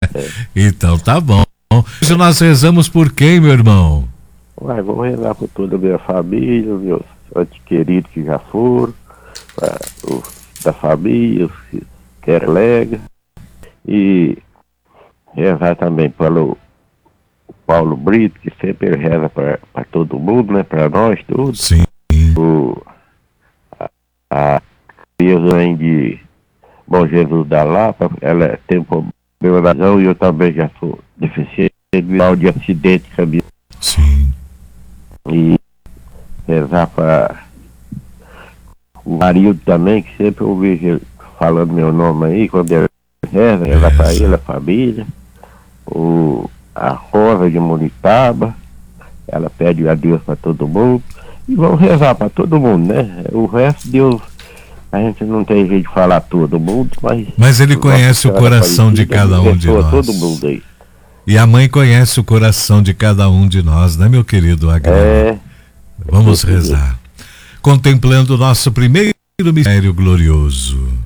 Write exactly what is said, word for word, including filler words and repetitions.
Então tá bom. Hoje nós rezamos por quem, meu irmão? Uai, vamos rezar por toda a minha família, meus antes queridos que já foram, os da família, os que eram legas, e rezar também pelo Paulo Brito, que sempre reza para todo mundo, né? Para nós todos. Sim. O, a, a mãe de Bom Jesus da Lapa, ela tem um problema na visão e eu também já sou deficiente mal de acidente caminhão. Sim. E rezar para o marido também, que sempre eu vejo ele falando meu nome aí, quando ele reza, rezar para ele, a família. O, a Rosa de Monitaba, ela pede a Deus para todo mundo. E vamos rezar para todo mundo, né? O resto, Deus, a gente não tem jeito de falar todo mundo, mas... Mas ele conhece o coração de cada um de nós. Todo mundo aí. E a mãe conhece o coração de cada um de nós, né, meu querido Agrão? É. Vamos rezar. Contemplando o nosso primeiro mistério glorioso.